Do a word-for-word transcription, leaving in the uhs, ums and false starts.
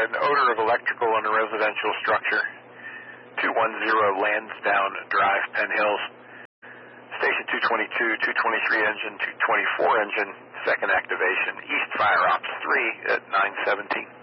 an odor of electrical in a residential structure. two one zero Lansdowne Drive, Penn Hills. Station two twenty-two, two twenty-three engine, two twenty-four engine, second activation, East Fire Ops three at nine seventeen.